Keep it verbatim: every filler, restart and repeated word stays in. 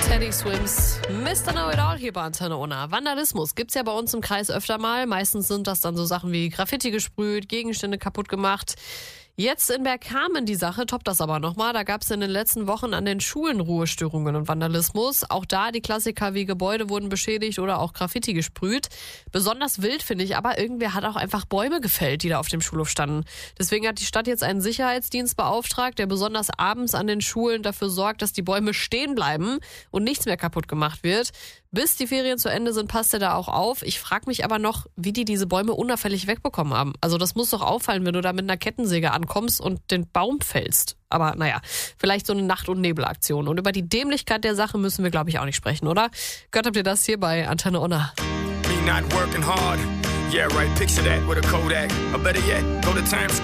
Teddy Swims, Mister Know It All hier bei Antenne Unna. Vandalismus gibt's ja bei uns im Kreis öfter mal. Meistens sind das dann so Sachen wie Graffiti gesprüht, Gegenstände kaputt gemacht. Jetzt in Bergkamen die Sache, toppt das aber nochmal. Da gab es in den letzten Wochen an den Schulen Ruhestörungen und Vandalismus. Auch da die Klassiker wie Gebäude wurden beschädigt oder auch Graffiti gesprüht. Besonders wild finde ich aber, irgendwer hat auch einfach Bäume gefällt, die da auf dem Schulhof standen. Deswegen hat die Stadt jetzt einen Sicherheitsdienst beauftragt, der besonders abends an den Schulen dafür sorgt, dass die Bäume stehen bleiben und nichts mehr kaputt gemacht wird. Bis die Ferien zu Ende sind, passt er da auch auf. Ich frage mich aber noch, wie die diese Bäume unauffällig wegbekommen haben. Also das muss doch auffallen, wenn du da mit einer Kettensäge ankommst und den Baum fällst. Aber naja, vielleicht so eine Nacht- und Nebelaktion. Und über die Dämlichkeit der Sache müssen wir, glaube ich, auch nicht sprechen, oder? Gehört habt ihr das hier bei Antenne Unna. Me not working hard. Yeah, right, picture that with a Kodak. Or better yet, go to Times